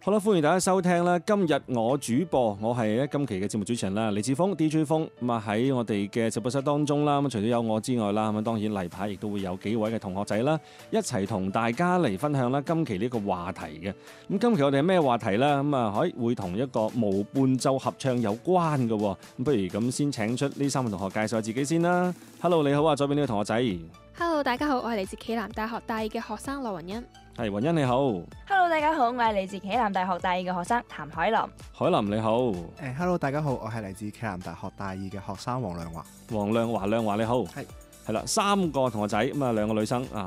好啦，歡迎大家收聽啦！今日我主播，我係今期嘅節目主持人啦，李志峰 DJ 峰。咁啊喺我哋嘅直播室當中啦，咁除咗有我之外啦，咁當然例牌亦都會有幾位嘅同學仔啦，一齊同大家嚟分享啦今期呢個話題嘅。咁今期我哋係咩話題咧？咁啊會同一個無伴奏合唱有關嘅。咁不如咁先請出呢三位同學介紹下自己先啦。Hello， 你好啊，左邊呢個同學仔。 Hello， 大家好，我係嚟自暨南大學大二嘅學生羅雲欣。 係雲欣你好。 Hello， 大家好，我係嚟自暨南大學大二嘅學生譚海琳。 海琳你好。 Hello， 大家好，我係嚟自暨南大學大二嘅學生黃亮華。 黃亮華你好。係啦，三個同學仔咁啊，兩個女生啊，